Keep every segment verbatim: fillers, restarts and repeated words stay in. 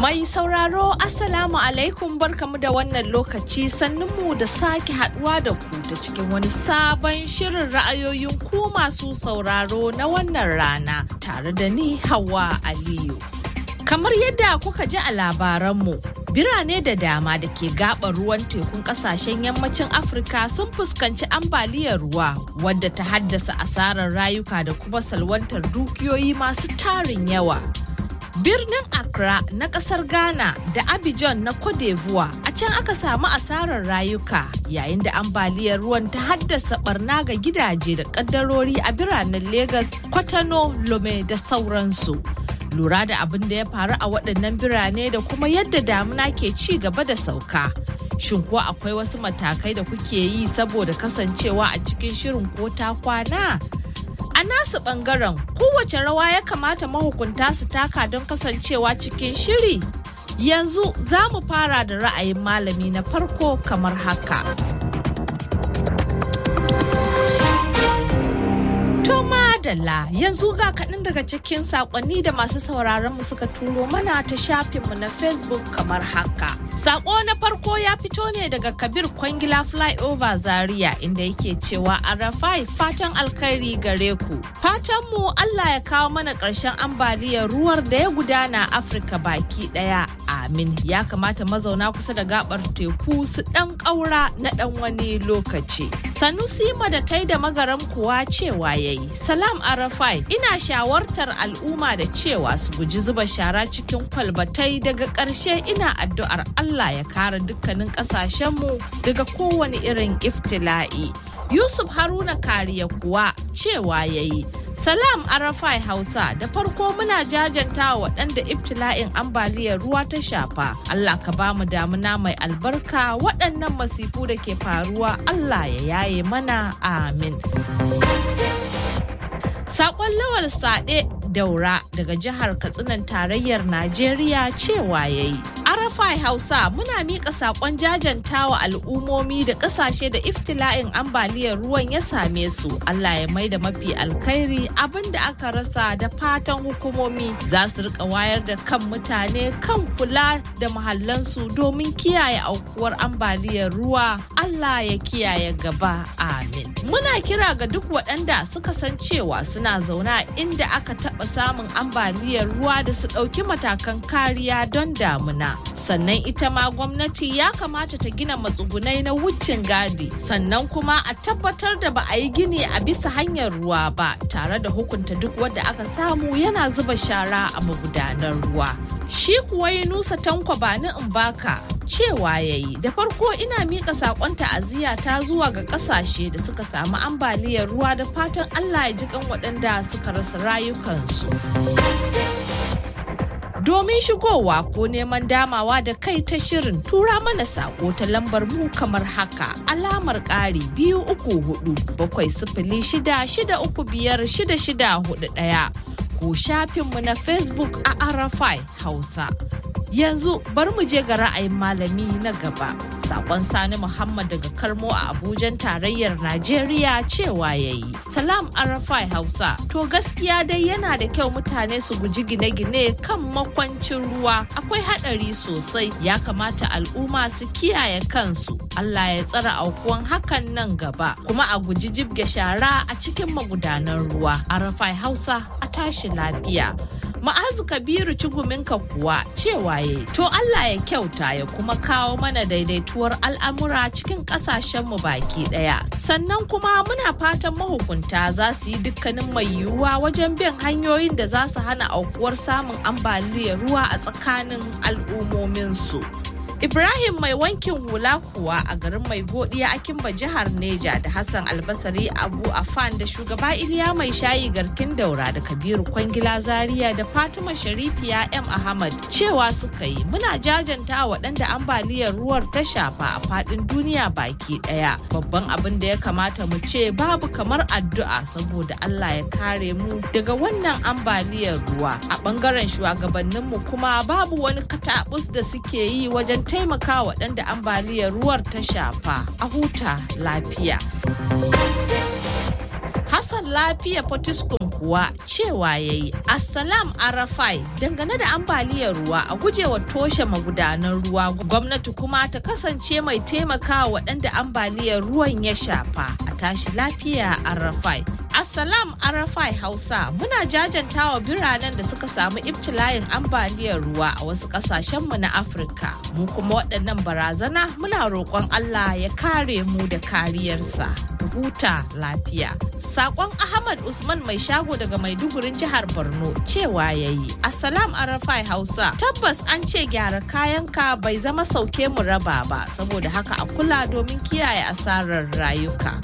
Mai sauraro Assalamu alaikum barkamu da wannan lokaci sannunmu da sake haduwa da ku ta cikin wani sabon shirin ra'ayoyin ku masu sauraro na wannan rana tare da ni Hauwa Aliyu. Kamar yadda kuka ji a labaranmu, birane da dama da ke gaɓar ruwan tekun ƙasashen yammacin Afirka sun fuskanci ambaliyar ruwa wadda ta haddasa asarar rayuka da kuma salwantar dukiyoyi masu tarin yawa. Birnin Accra na kasar Ghana da Abidjan na Cote d'Ivoire a can aka samu asarar rayuka yayin da ambaliyar ruwan ta haddasa barna ga gidaje da kaddarori a biranen Lagos, Kwatano, Lome da sauransu. Lura da abin da ya faru a waɗannan birane da kuma yadda damuna ke ci gaba da sauka. Shin ko akwai wasu matakai da kuke yi saboda kasancewa a cikin shirin ko ta kwana? A nasu bangaren kowace rawa ya kamata mahukunta su taka don kasancewa cikin shiri. Yanzu za mu fara da ra'ayin malami na farko kamar haka. To madalla yanzu ga kaɗan daga cikin saƙonni da masu sauraron mu suka turo mana ta shafinmu na Facebook kamar haka. Sako na farko ya fito ne daga Kabir Kwangila Flyover Zaria inda yake cewa Arafai fatan alkhairi gare ku. Fatan mu Allah ya kawo mana ƙarshen ambaliyar ruwar da ya gudana Afirka baki ɗaya. Amin. Ya kamata mazauna kusa da gabar teku su ɗan ƙaura na ɗan wani lokaci. Sanusi Madatai da Magaram kuwa cewa yayi. Salam Arafai, ina shawartar al'umma da cewa su guji zuba shara cikin kwalbatai daga ƙarshe ina addu'ar Allah ya kare dukkanin ƙasashenmu daga kowane irin iftila'i. Yusuf Haruna Kariya kuwa cewa yayi. Salam Arafai Hausa, da farko muna jajanta waɗanda iftila'in ambaliyar ruwa ta shafa. Allah ka ba mu damuna mai albarka waɗannan masifu da ke faruwa Allah ya yaye mana amin. Sakon Lawal Sade Daura daga jihar Katsinan tarayyar Najeriya cewa yayi. Arafai Hausa muna miƙa sakon jajantawa al'ummomi da ƙasashe da iftila'in ambaliyar ruwan ya same su. Allah ya maida mafi alkhairi abinda aka rasa da fatan hukumomi za su rika wayar da kan mutane kan kula da mahallansu domin kiyaye aukuwar ambaliyar ruwa. Allah ya kiyaye gaba. Amin. Muna kira ga duk waɗanda suka san cewa suna zauna inda aka taɓa samun ambaliyar ruwa da su ɗauki matakan kariya don damuna. Sannan ita ma gwamnati ya kamata ta gina matsugunai na wucin gadi, sannan kuma a tabbatar da ba a yi gini a bisa hanyar ruwa ba tare da hukunta duk wanda aka samu yana zuba shara a magudanar ruwa. Shi kuwa Yunusa Tanko Bani Mbaka cewa yayi da farko ina mika sakon ta'aziyya ta zuwa ga kasashe da suka samu ambaliyar ruwa da fatan Allah ya ji kan waɗanda suka rasa rayukansu. Domin shigowa ko neman damawa da kai ta shirin tura mana sako ta lambar mu kamar haka alamar ƙari biyu uku hudu bakwai sifili shida shida uku biyar shida shida hudu ɗaya ko shafinmu na Facebook a Arafai Hausa. Yanzu bari mu je ga ra'ayin malami na gaba. Sakon Sani Muhammad daga Karmo a Abujan tarayyar Najeriya cewa yayi. Salam Arafai Hausa. To gaskiya dai yana da kyau mutane su guji gine-gine kan makwancin ruwa. Akwai haɗari sosai. Ya kamata al'umma su kiyaye kansu. Allah ya tsara aukuwan hakan nan gaba. Kuma a guji jibge shara a cikin magudanan ruwa. Arafai Hausa a tashi lafiya. Ma'azu Kabiru Ciguminka kuwa cewa yayi to Allah ya kyauta ya kuma kawo mana daidaituwar al'amura cikin ƙasashenmu baki ɗaya. Sannan kuma muna fatan mahukunta za su yi dukkanin mai yiwuwa wajen bin hanyoyin da za su hana aukuwar samun ambaliyar ruwa a tsakanin al'ummominsu. Ibrahim mai wankin hula kuwa a garin mai godiya a Kimba jihar Neja da Hassan Albasari Abu Afan da shugaba Iliya mai shayi garkin daura da Kabiru Kwangila Zaria da Fatima Sharifiya M Ahmad cewa suka yi muna jajanta waɗanda ambaliyar ruwar ta shafa a faɗin duniya baki ɗaya. Babban abin da ya kamata mu ce babu kamar addu'a saboda Allah ya kare mu daga wannan ambaliyar ruwa. A ɓangaren shugabanninmu kuma babu wani katabus da suke yi wajen taimaka waɗanda ambaliyar ruwar ta shafa. A huta lafiya. Hassan Lafiya Potiskum kuwa cewa ya yi Assalam Arafai dangane da ambaliyar ruwa a gujewa toshe magudanan ruwa gwamnati kuma ta kasance mai taimakawa waɗanda ambaliyar ruwan ya shafa a tashi lafiya Arafai. Assalam Arafai Hausa muna jajantawa biranen da suka samu ibtila'in ambaliyar ruwa a wasu ƙasashenmu na Afirka. Mu kuma waɗannan barazana muna roƙon Allah ya kare mu da kariyarsa. Huta lafiya. Sakon Ahmad Usman mai shago daga Maidugurin jihar Borno cewa yayi Assalam Arafai Hausa tabbas an ce gyara kayanka bai zama sauke mu raba ba saboda haka a kula domin kiyaye asarar rayuka.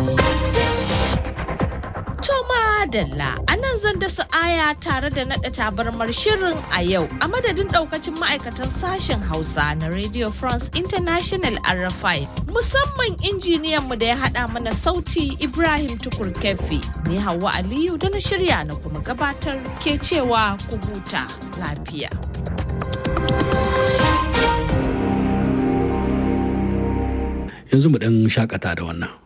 Toma Dalla a nan zan dasa aya tare da naɗa tabarmar shirin a yau a madadin ɗaukacin ma'aikatan sashen Hausa na Radio France International R F I musamman injiniyanmu da ya haɗa mana sauti Ibrahim Tukur Kefi ni Hauwa Aliyu da na shirya na kuma gabatar ke cewa ku huta lafiya. Yanzu mu ɗan shakata da wannan.